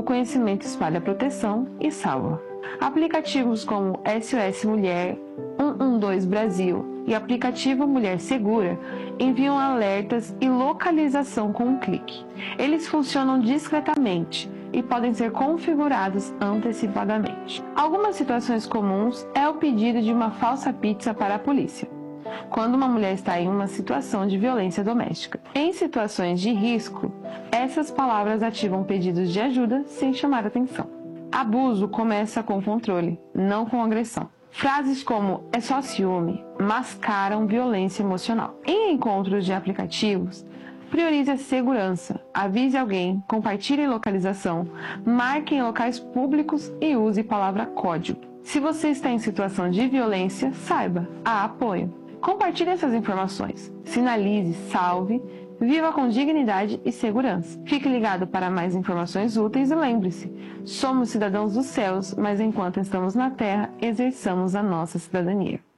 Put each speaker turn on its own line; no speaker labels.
conhecimento espalha proteção e salva. Aplicativos como SOS Mulher, 112 Brasil e aplicativo Mulher Segura enviam alertas e localização com um clique. Eles funcionam discretamente e podem ser configurados antecipadamente. Algumas situações comuns é o pedido de uma falsa pizza para a polícia, quando uma mulher está em uma situação de violência doméstica. Em situações de risco, essas palavras ativam pedidos de ajuda sem chamar atenção. Abuso começa com controle, não com agressão. Frases como "é só ciúme" mascaram violência emocional. Em encontros de aplicativos, priorize a segurança, avise alguém, compartilhe localização, marque em locais públicos e use palavra código. Se você está em situação de violência, saiba, há apoio. Compartilhe essas informações, sinalize, salve, viva com dignidade e segurança. Fique ligado para mais informações úteis e lembre-se, somos cidadãos dos céus, mas enquanto estamos na terra, exerçamos a nossa cidadania.